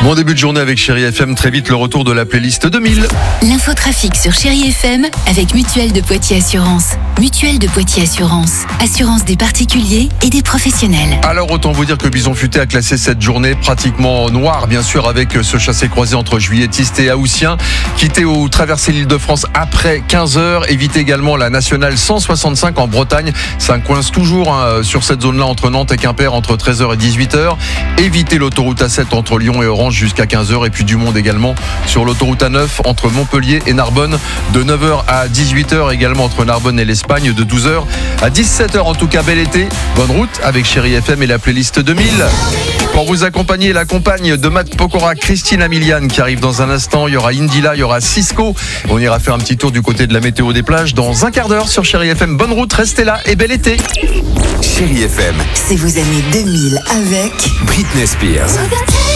Bon début de journée avec Chérie FM, très vite le retour de la playlist 2000. L'infotrafic sur Chérie FM avec Mutuelle de Poitiers Assurance. Mutuelle de Poitiers Assurance. Assurance des particuliers et des professionnels. Alors autant vous dire que Bison Futé a classé cette journée pratiquement noire, bien sûr, avec ce chassé-croisé entre Juilletistes et Haussien. Quittez ou traversez l'Île-de-France après 15h. Évitez également la nationale 165 en Bretagne. Ça coince toujours sur cette zone-là entre Nantes et Quimper entre 13h et 18h. Évitez l'autoroute A7 entre Lyon et Orange jusqu'à 15h. Et puis du monde également sur l'autoroute A9 entre Montpellier et Narbonne de 9h à 18h. Également entre Narbonne et l'Espagne de 12h à 17h. En tout cas, bel été. Bonne route avec Chérie FM et la playlist 2000. Pour vous accompagner, la compagne de Matt Pokora, Christine Amiliane, qui arrive dans un instant. Il y aura Indila, il y aura Cisco. On ira faire un petit tour du côté de la météo des plages dans un quart d'heure sur Chérie FM. Bonne route, restez là et bel été. Chérie FM, C'est vos années 2000 avec Britney Spears.